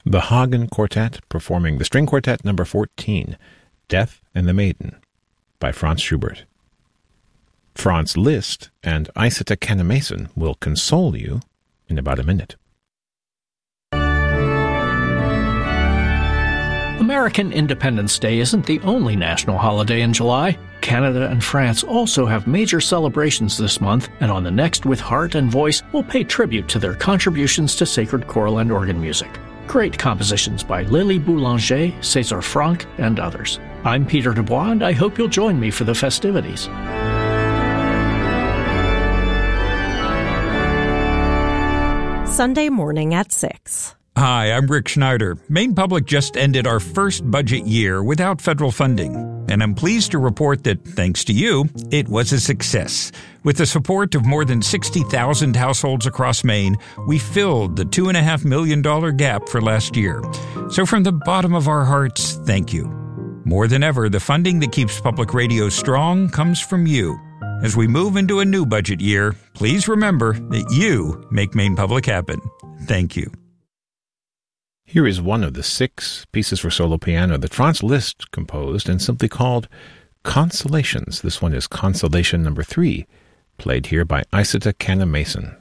The Hagen Quartet performing the String Quartet number 14, Death and the Maiden, by Franz Schubert. Franz Liszt and Isata Kannemason will console you in about a minute. American Independence Day isn't the only national holiday in July. Canada and France also have major celebrations this month, and on the next With Heart and Voice, we'll pay tribute to their contributions to sacred choral and organ music. Great compositions by Lily Boulanger, César Franck, and others. I'm Peter Dubois, and I hope you'll join me for the festivities. Sunday morning at 6. Hi, I'm Rick Schneider. Maine Public just ended our first budget year without federal funding, and I'm pleased to report that, thanks to you, it was a success. With the support of more than 60,000 households across Maine, we filled the $2.5 million gap for last year. So from the bottom of our hearts, thank you. More than ever, the funding that keeps public radio strong comes from you. As we move into a new budget year, please remember that you make Maine Public happen. Thank you. Here is one of the 6 pieces for solo piano that Franz Liszt composed and simply called Consolations. This one is Consolation number 3, played here by Isata Kannemason.